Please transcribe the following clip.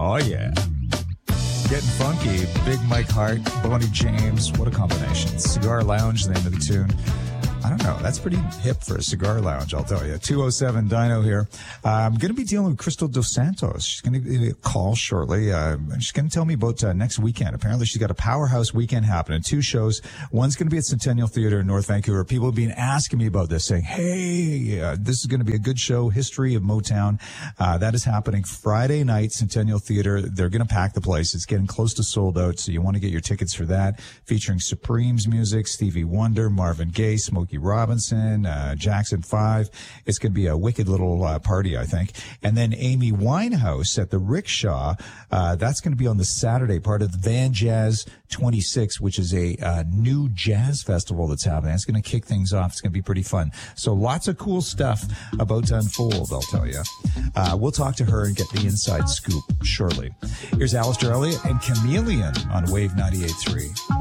Oh, yeah. Getting funky. Big Mike Hart, Bonnie James. What a combination. Cigar Lounge, the name of the tune. I don't know. That's pretty hip for a cigar lounge, I'll tell you. 207 Dino here. I'm going to be dealing with Crystal Dos Santos. She's going to give me a call shortly. She's going to tell me about next weekend. Apparently, she's got a powerhouse weekend happening. 2 shows. One's going to be at Centennial Theater in North Vancouver. People have been asking me about this, saying, hey, this is going to be a good show, History of Motown. That is happening Friday night, Centennial Theater. They're going to pack the place. It's getting close to sold out, so you want to get your tickets for that. Featuring Supremes music, Stevie Wonder, Marvin Gaye, Smokey Robinson, Jackson 5. It's going to be a wicked little party, I think. And then Amy Winehouse at the Rickshaw. That's going to be on the Saturday, part of the Van Jazz 26, which is a new jazz festival that's happening. It's going to kick things off. It's going to be pretty fun. So lots of cool stuff about to unfold, I'll tell you. We'll talk to her and get the inside scoop shortly. Here's Alistair Elliott and Chameleon on Wave 98.3.